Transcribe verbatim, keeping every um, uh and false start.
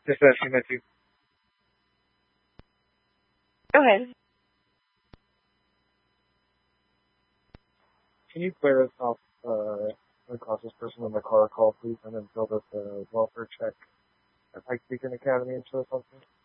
Just asking that you. Go ahead. Can you clear us off uh, the cautious person in the car call, please, and then fill out the welfare check at Pikes Beacon Academy and show us something?